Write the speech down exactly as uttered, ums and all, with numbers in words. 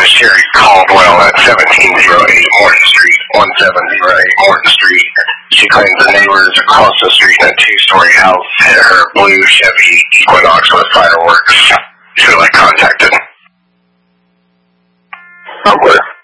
is Sherry Caldwell at seventeen oh eight Morton Street, one seven oh eight Morton Street. She claims the neighbors across the street in a two-story house hit her blue Chevy Equinox with fireworks. She was like contacted. Somewhere.